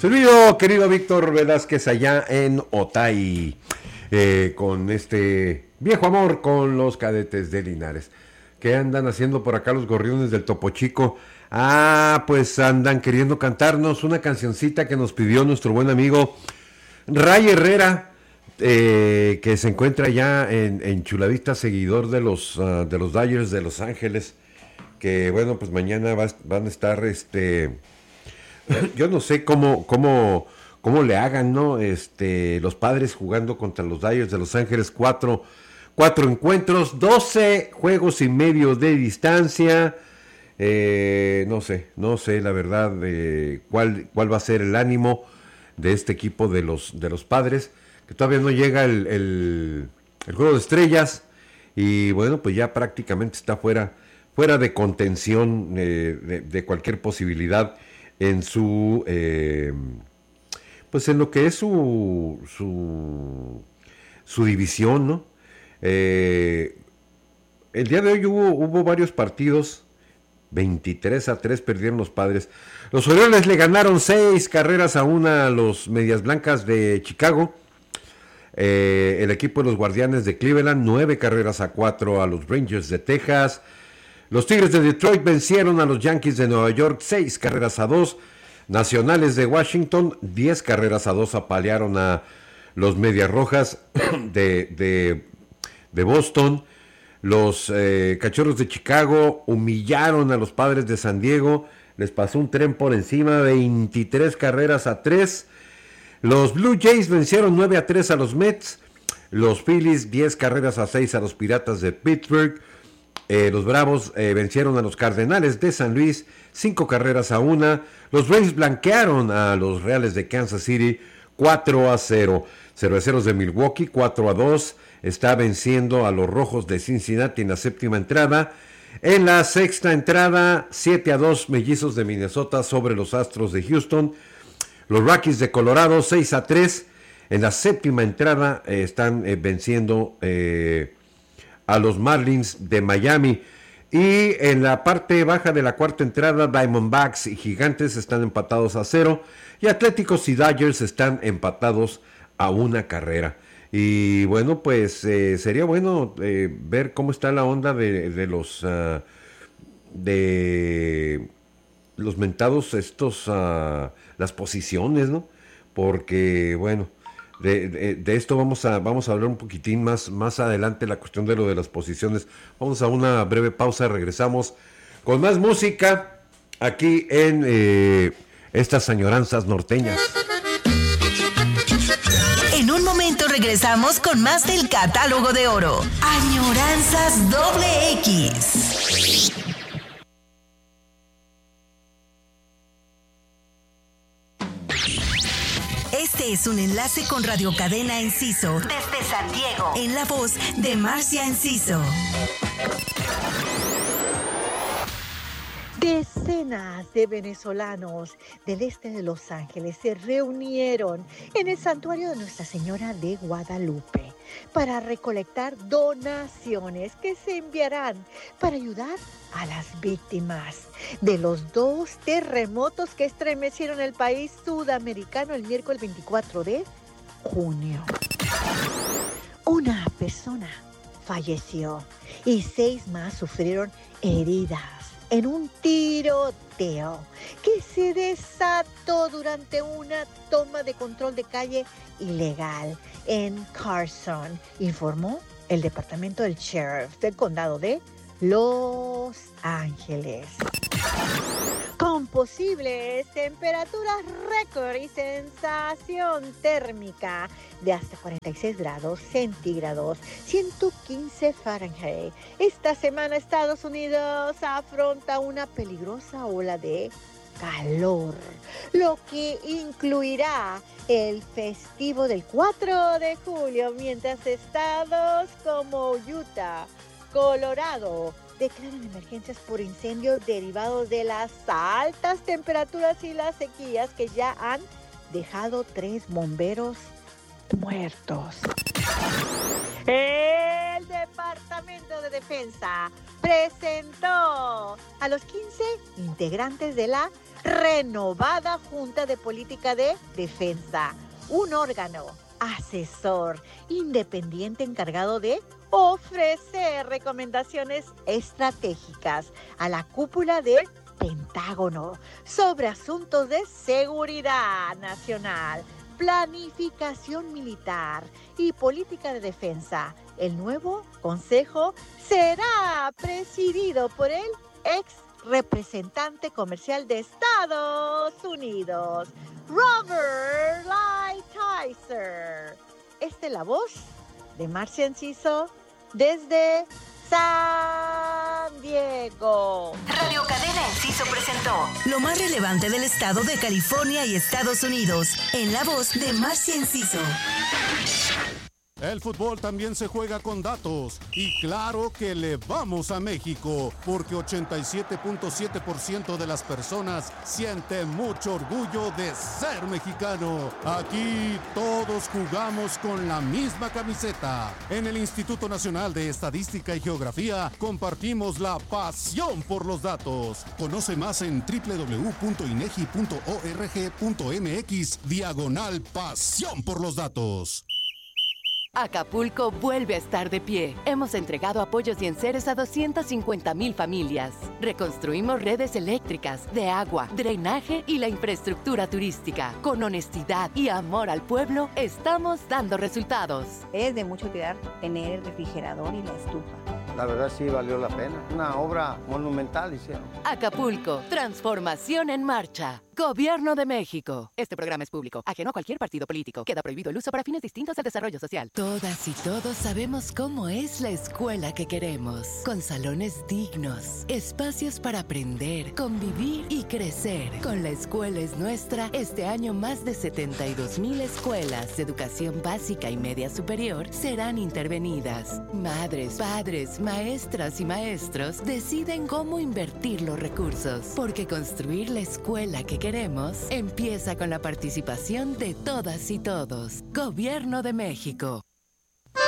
Servido, querido Víctor Velázquez, allá en Otay, con este viejo amor con los Cadetes de Linares. ¿Qué andan haciendo por acá los gorriones del Topo Chico? Pues andan queriendo cantarnos una cancioncita que nos pidió nuestro buen amigo Ray Herrera, que se encuentra ya en Chulavista, seguidor de los Dodgers de Los Ángeles, que bueno, pues mañana van a estar, yo no sé cómo le hagan, ¿no? Los Padres jugando contra los Dodgers de Los Ángeles, cuatro encuentros, 12 juegos y medio de distancia. No sé la verdad cuál va a ser el ánimo de este equipo de los Padres, que todavía no llega el juego de estrellas, y bueno, pues ya prácticamente está fuera de contención de cualquier posibilidad en su pues en lo que es su división, ¿no? El día de hoy hubo varios partidos. 23-3 perdieron los Padres. Los Orioles le ganaron 6-1 a los Medias Blancas de Chicago. El equipo de los Guardianes de Cleveland, 9-4 a los Rangers de Texas. Los Tigres de Detroit vencieron a los Yankees de Nueva York, 6-2. Nacionales de Washington, 10-2 apalearon a los Medias Rojas de Boston. Los Cachorros de Chicago humillaron a los Padres de San Diego, les pasó un tren por encima, 23-3. Los Blue Jays vencieron 9-3 a los Mets. Los Phillies 10-6 a los Piratas de Pittsburgh. Los Bravos vencieron a los Cardenales de San Luis 5-1. Los Rays blanquearon a los Reales de Kansas City 4-0. Cerveceros de Milwaukee 4-2. Está venciendo a los Rojos de Cincinnati en la séptima entrada. En la sexta entrada, 7-2 Mellizos de Minnesota sobre los Astros de Houston. Los Rockies de Colorado, 6-3. En la séptima entrada están venciendo a los Marlins de Miami. Y en la parte baja de la cuarta entrada, Diamondbacks y Gigantes están empatados a 0. Y Atléticos y Dodgers están empatados a 1 carrera. Y bueno, pues sería bueno ver cómo está la onda de los mentados las posiciones, ¿no? Porque bueno, de esto vamos a hablar un poquitín más adelante, la cuestión de lo de las posiciones. Vamos a una breve pausa, regresamos con más música aquí en estas añoranzas norteñas. En un momento regresamos con más del Catálogo de Oro. Añoranzas XX. Este es un enlace con Radio Cadena Enciso desde San Diego, en la voz de Marcia Enciso. Decenas de venezolanos del este de Los Ángeles se reunieron en el santuario de Nuestra Señora de Guadalupe para recolectar donaciones que se enviarán para ayudar a las víctimas de los 2 terremotos que estremecieron el país sudamericano el miércoles 24 de junio. Una persona falleció y 6 más sufrieron heridas en un tiroteo que se desató durante una toma de control de calle ilegal en Carson, informó el departamento del sheriff del condado de Los Ángeles. Con posibles temperaturas récord y sensación térmica de hasta 46 grados centígrados, 115 Fahrenheit. Esta semana Estados Unidos afronta una peligrosa ola de calor, lo que incluirá el festivo del 4 de julio, mientras estados como Utah, Colorado, declaran emergencias por incendios derivados de las altas temperaturas y las sequías que ya han dejado 3 bomberos muertos. El Departamento de Defensa presentó a los 15 integrantes de la renovada Junta de Política de Defensa, un órgano asesor independiente encargado de ofrecer recomendaciones estratégicas a la cúpula del Pentágono sobre asuntos de seguridad nacional, planificación militar y política de defensa. El nuevo consejo será presidido por el ex representante comercial de Estados Unidos, Robert Lighthizer. Esta es la voz de Marcia Enciso desde San Diego. Radio Cadena Enciso presentó lo más relevante del estado de California y Estados Unidos en la voz de Marcia Enciso. El fútbol también se juega con datos y claro que le vamos a México porque 87.7% de las personas sienten mucho orgullo de ser mexicano. Aquí todos jugamos con la misma camiseta. En el Instituto Nacional de Estadística y Geografía compartimos la pasión por los datos. Conoce más en www.inegi.org.mx/pasión por los datos. Acapulco vuelve a estar de pie. Hemos entregado apoyos y enseres a 250,000 familias. Reconstruimos redes eléctricas, de agua, drenaje y la infraestructura turística. Con honestidad y amor al pueblo, estamos dando resultados. Es de mucho cuidar tener el refrigerador y la estufa. La verdad sí valió la pena. Una obra monumental hicieron. Acapulco, transformación en marcha. Gobierno de México. Este programa es público, ajeno a cualquier partido político. Queda prohibido el uso para fines distintos al desarrollo social. Todas y todos sabemos cómo es la escuela que queremos. Con salones dignos, espacios para aprender, convivir y crecer. Con La Escuela es Nuestra, este año más de 72,000 escuelas de educación básica y media superior serán intervenidas. Madres, padres, maestras y maestros deciden cómo invertir los recursos. Porque construir la escuela que queremos empieza con la participación de todas y todos. Gobierno de México.